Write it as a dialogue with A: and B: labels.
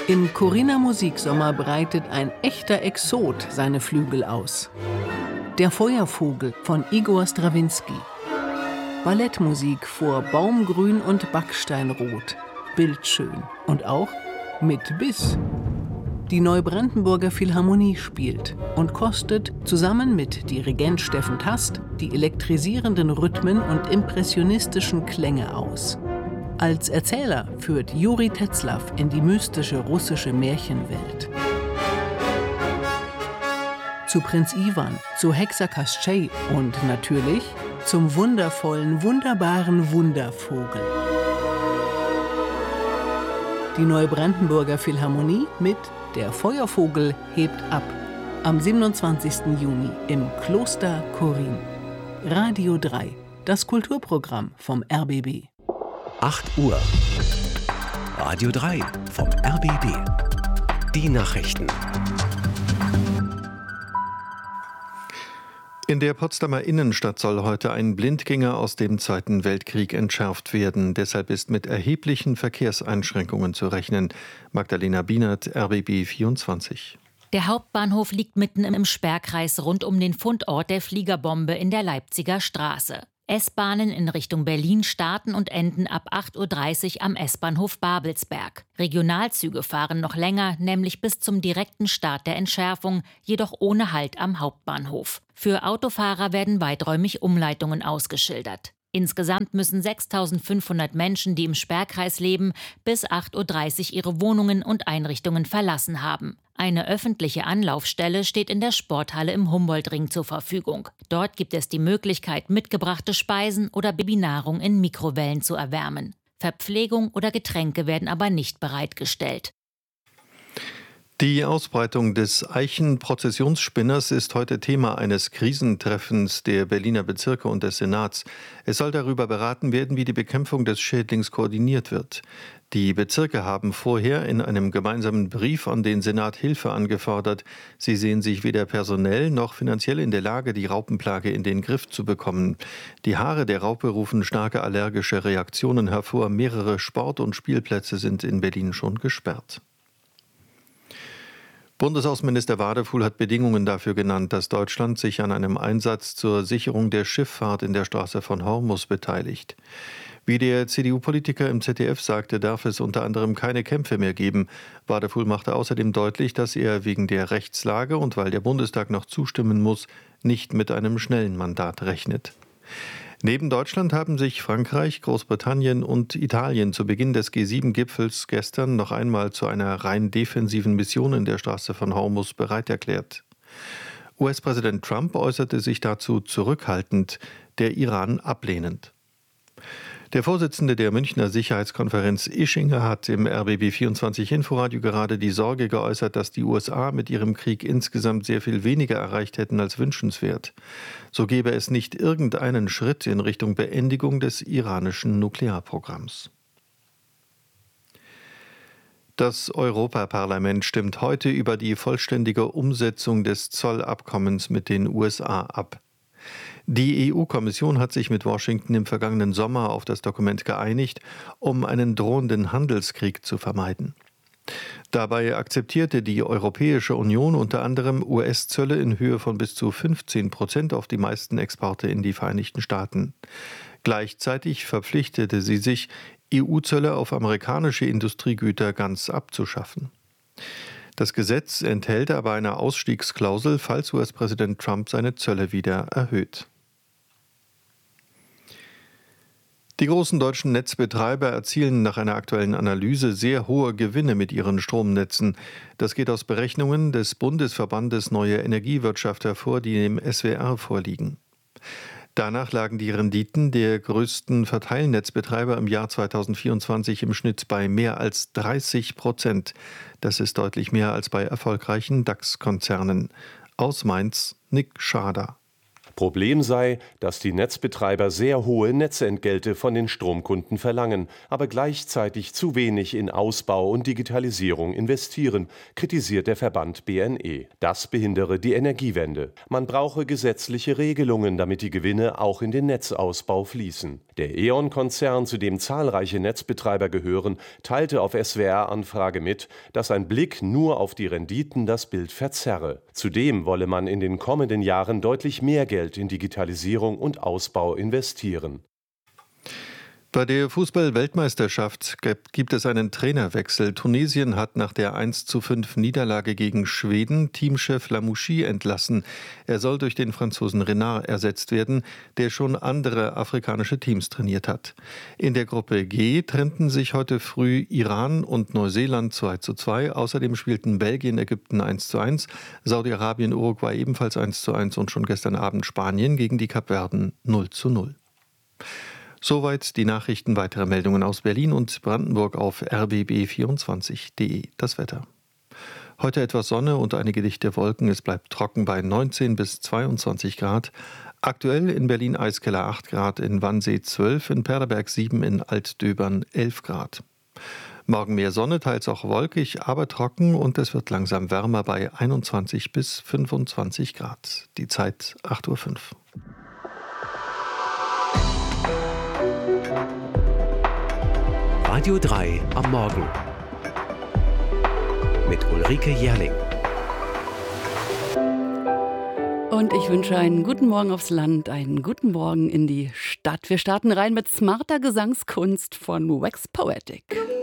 A: Im Corinna Musiksommer breitet ein echter Exot seine Flügel aus. Der Feuervogel von Igor Strawinski. Ballettmusik vor Baumgrün und Backsteinrot. Bildschön und auch mit Biss. Die Neubrandenburger Philharmonie spielt und kostet zusammen mit Dirigent Steffen Tast die elektrisierenden Rhythmen und impressionistischen Klänge aus. Als Erzähler führt Juri Tetzlaff in die mystische russische Märchenwelt. Zu Prinz Iwan, zu Hexer Kastschei und natürlich zum wundervollen, wunderbaren Wundervogel. Die Neubrandenburger Philharmonie mit Der Feuervogel hebt ab. Am 27. Juni im Kloster Chorin. Radio 3, das Kulturprogramm vom RBB.
B: 8 Uhr. Radio 3 vom RBB. Die Nachrichten.
C: In der Potsdamer Innenstadt soll heute ein Blindgänger aus dem Zweiten Weltkrieg entschärft werden. Deshalb ist mit erheblichen Verkehrseinschränkungen zu rechnen. Magdalena Bienert, RBB 24.
D: Der Hauptbahnhof liegt mitten im Sperrkreis rund um den Fundort der Fliegerbombe in der Leipziger Straße. S-Bahnen in Richtung Berlin starten und enden ab 8.30 Uhr am S-Bahnhof Babelsberg. Regionalzüge fahren noch länger, nämlich bis zum direkten Start der Entschärfung, jedoch ohne Halt am Hauptbahnhof. Für Autofahrer werden weiträumig Umleitungen ausgeschildert. Insgesamt müssen 6.500 Menschen, die im Sperrkreis leben, bis 8.30 Uhr ihre Wohnungen und Einrichtungen verlassen haben. Eine öffentliche Anlaufstelle steht in der Sporthalle im Humboldtring zur Verfügung. Dort gibt es die Möglichkeit, mitgebrachte Speisen oder Babynahrung in Mikrowellen zu erwärmen. Verpflegung oder Getränke werden aber nicht bereitgestellt.
C: Die Ausbreitung des Eichen-Prozessionsspinners ist heute Thema eines Krisentreffens der Berliner Bezirke und des Senats. Es soll darüber beraten werden, wie die Bekämpfung des Schädlings koordiniert wird. Die Bezirke haben vorher in einem gemeinsamen Brief an den Senat Hilfe angefordert. Sie sehen sich weder personell noch finanziell in der Lage, die Raupenplage in den Griff zu bekommen. Die Haare der Raupe rufen starke allergische Reaktionen hervor. Mehrere Sport- und Spielplätze sind in Berlin schon gesperrt. Bundesaußenminister Wadefuhl hat Bedingungen dafür genannt, dass Deutschland sich an einem Einsatz zur Sicherung der Schifffahrt in der Straße von Hormuz beteiligt. Wie der CDU-Politiker im ZDF sagte, darf es unter anderem keine Kämpfe mehr geben. Wadefuhl machte außerdem deutlich, dass er wegen der Rechtslage und weil der Bundestag noch zustimmen muss, nicht mit einem schnellen Mandat rechnet. Neben Deutschland haben sich Frankreich, Großbritannien und Italien zu Beginn des G7-Gipfels gestern noch einmal zu einer rein defensiven Mission in der Straße von Hormuz bereit erklärt. US-Präsident Trump äußerte sich dazu zurückhaltend, der Iran ablehnend. Der Vorsitzende der Münchner Sicherheitskonferenz Ischinger hat im RBB 24 Inforadio gerade die Sorge geäußert, dass die USA mit ihrem Krieg insgesamt sehr viel weniger erreicht hätten als wünschenswert. So gäbe es nicht irgendeinen Schritt in Richtung Beendigung des iranischen Nuklearprogramms. Das Europaparlament stimmt heute über die vollständige Umsetzung des Zollabkommens mit den USA ab. Die EU-Kommission hat sich mit Washington im vergangenen Sommer auf das Dokument geeinigt, um einen drohenden Handelskrieg zu vermeiden. Dabei akzeptierte die Europäische Union unter anderem US-Zölle in Höhe von bis zu 15% auf die meisten Exporte in die Vereinigten Staaten. Gleichzeitig verpflichtete sie sich, EU-Zölle auf amerikanische Industriegüter ganz abzuschaffen. Das Gesetz enthält aber eine Ausstiegsklausel, falls US-Präsident Trump seine Zölle wieder erhöht. Die großen deutschen Netzbetreiber erzielen nach einer aktuellen Analyse sehr hohe Gewinne mit ihren Stromnetzen. Das geht aus Berechnungen des Bundesverbandes Neue Energiewirtschaft hervor, die dem SWR vorliegen. Danach lagen die Renditen der größten Verteilnetzbetreiber im Jahr 2024 im Schnitt bei mehr als 30%. Das ist deutlich mehr als bei erfolgreichen DAX-Konzernen. Aus Mainz, Nick Schader.
E: Problem sei, dass die Netzbetreiber sehr hohe Netzentgelte von den Stromkunden verlangen, aber gleichzeitig zu wenig in Ausbau und Digitalisierung investieren, kritisiert der Verband BNE. Das behindere die Energiewende. Man brauche gesetzliche Regelungen, damit die Gewinne auch in den Netzausbau fließen. Der E.ON-Konzern, zu dem zahlreiche Netzbetreiber gehören, teilte auf SWR-Anfrage mit, dass ein Blick nur auf die Renditen das Bild verzerre. Zudem wolle man in den kommenden Jahren deutlich mehr Geld in Digitalisierung und Ausbau investieren.
C: Bei der Fußball-Weltmeisterschaft gibt es einen Trainerwechsel. Tunesien hat nach der 1:5 Niederlage gegen Schweden Teamchef Lamouchi entlassen. Er soll durch den Franzosen Renard ersetzt werden, der schon andere afrikanische Teams trainiert hat. In der Gruppe G trennten sich heute früh Iran und Neuseeland 2:2. Außerdem spielten Belgien, Ägypten 1:1, Saudi-Arabien, Uruguay ebenfalls 1:1 und schon gestern Abend Spanien gegen die Kapverden 0:0. Soweit die Nachrichten. Weitere Meldungen aus Berlin und Brandenburg auf rbb24.de. Das Wetter. Heute etwas Sonne und einige dichte Wolken. Es bleibt trocken bei 19 bis 22 Grad. Aktuell in Berlin Eiskeller 8 Grad, in Wannsee 12, in Perleberg 7, in Altdöbern 11 Grad. Morgen mehr Sonne, teils auch wolkig, aber trocken und es wird langsam wärmer bei 21 bis 25 Grad. Die Zeit 8:05 Uhr.
B: Radio 3 am Morgen mit Ulrike Jährling.
F: Und ich wünsche einen guten Morgen aufs Land, einen guten Morgen in die Stadt. Wir starten rein mit smarter Gesangskunst von Wax Poetic.